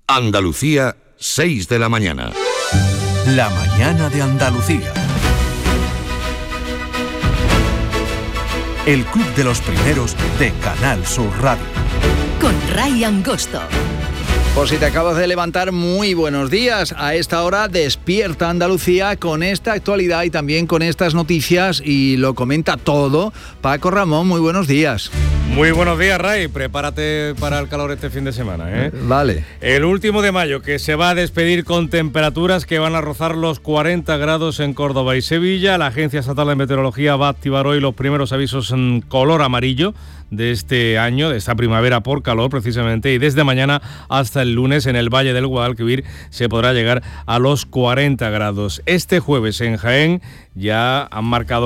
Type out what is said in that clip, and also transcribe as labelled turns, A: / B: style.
A: Andalucía, 6 de la mañana.
B: La mañana de Andalucía. El Club de los Primeros de Canal Sur Radio.
C: Con Ray Angosto.
D: Por si te acabas de levantar, muy buenos días. A esta hora despierta Andalucía con esta actualidad y también con estas noticias, y lo comenta todo Paco Ramón. Muy buenos días.
E: Muy buenos días, Ray. Prepárate para el calor este fin de semana, ¿eh?
D: Vale.
E: El último de mayo, que se va a despedir con temperaturas que van a rozar los 40 grados en Córdoba y Sevilla. La Agencia Estatal de Meteorología va a activar hoy los primeros avisos en color amarillo de este año, de esta primavera por calor precisamente, y desde mañana hasta el lunes en el Valle del Guadalquivir se podrá llegar a los 40 grados. Este jueves en Jaén ya han marcado